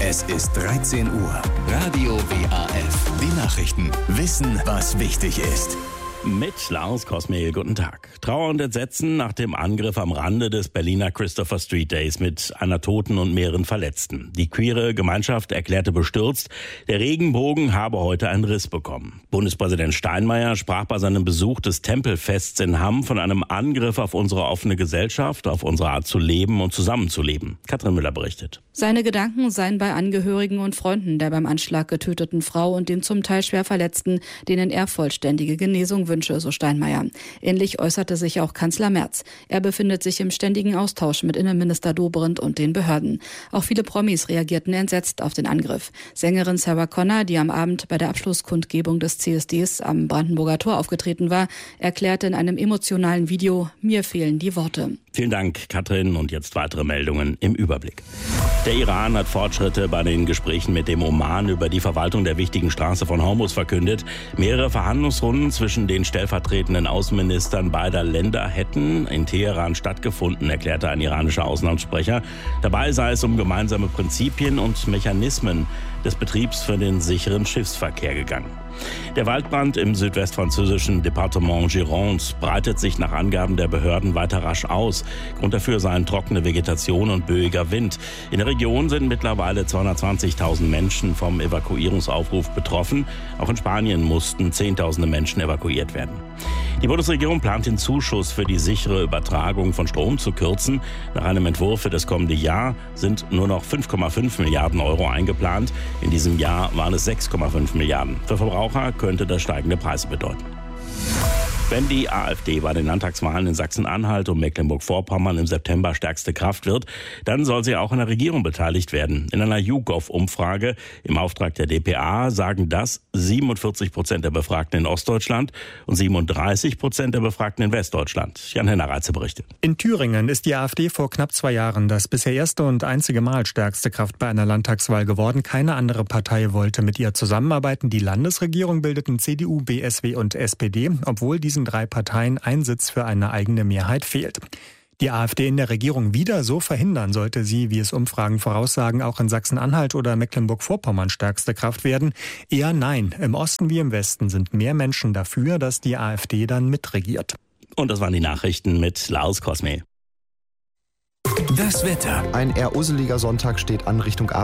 Es ist 13 Uhr. Radio WAF. Die Nachrichten. Wissen, was wichtig ist. Mit Lars Kosmehl, guten Tag. Trauer und Entsetzen nach dem Angriff am Rande des Berliner Christopher Street Days mit einer Toten und mehreren Verletzten. Die queere Gemeinschaft erklärte bestürzt, der Regenbogen habe heute einen Riss bekommen. Bundespräsident Steinmeier sprach bei seinem Besuch des Tempelfests in Hamm von einem Angriff auf unsere offene Gesellschaft, auf unsere Art zu leben und zusammenzuleben. Katrin Müller berichtet. Seine Gedanken seien bei Angehörigen und Freunden der beim Anschlag getöteten Frau und dem zum Teil schwer Verletzten, denen er vollständige Genesung wünsche, so Steinmeier. Ähnlich äußerte sich auch Kanzler Merz. Er befindet sich im ständigen Austausch mit Innenminister Dobrindt und den Behörden. Auch viele Promis reagierten entsetzt auf den Angriff. Sängerin Sarah Connor, die am Abend bei der Abschlusskundgebung des CSDs am Brandenburger Tor aufgetreten war, erklärte in einem emotionalen Video: Mir fehlen die Worte. Vielen Dank, Katrin. Und jetzt weitere Meldungen im Überblick. Der Iran hat Fortschritte bei den Gesprächen mit dem Oman über die Verwaltung der wichtigen Straße von Hormuz verkündet. Mehrere Verhandlungsrunden zwischen den stellvertretenden Außenministern beider Länder hätten in Teheran stattgefunden, erklärte ein iranischer Außenamtssprecher. Dabei sei es um gemeinsame Prinzipien und Mechanismen des Betriebs für den sicheren Schiffsverkehr gegangen. Der Waldbrand im südwestfranzösischen Departement Gironde breitet sich nach Angaben der Behörden weiter rasch aus. Grund dafür seien trockene Vegetation und böiger Wind. In der Region sind mittlerweile 220.000 Menschen vom Evakuierungsaufruf betroffen. Auch in Spanien mussten Zehntausende Menschen evakuiert werden. Die Bundesregierung plant den Zuschuss für die sichere Übertragung von Strom zu kürzen. Nach einem Entwurf für das kommende Jahr sind nur noch 5,5 Milliarden Euro eingeplant. In diesem Jahr waren es 6,5 Milliarden. Für Verbraucher könnte das steigende Preise bedeuten. Wenn die AfD bei den Landtagswahlen in Sachsen-Anhalt und Mecklenburg-Vorpommern im September stärkste Kraft wird, dann soll sie auch an der Regierung beteiligt werden. In einer YouGov-Umfrage im Auftrag der dpa sagen das 47% der Befragten in Ostdeutschland und 37% der Befragten in Westdeutschland. Jan-Henner Reitze berichtet. In Thüringen ist die AfD vor knapp 2 Jahren das bisher erste und einzige Mal stärkste Kraft bei einer Landtagswahl geworden. Keine andere Partei wollte mit ihr zusammenarbeiten. Die Landesregierung bildeten CDU, BSW und SPD, obwohl diesen 3 Parteien ein Sitz für eine eigene Mehrheit fehlt. Die AfD in der Regierung wieder so verhindern, sollte sie, wie es Umfragen voraussagen, auch in Sachsen-Anhalt oder Mecklenburg-Vorpommern stärkste Kraft werden? Eher nein. Im Osten wie im Westen sind mehr Menschen dafür, dass die AfD dann mitregiert. Und das waren die Nachrichten mit Lars Kosmehl. Das Wetter. Ein eher useliger Sonntag steht an Richtung Abend.